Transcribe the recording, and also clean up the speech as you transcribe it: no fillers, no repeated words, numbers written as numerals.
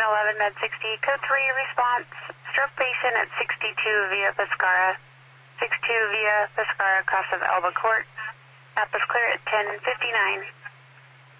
11 med 60, code 3 response, stroke patient at 62 via Pescara. 62 via Pescara, cross of Elba Court. Map is clear at 10:59.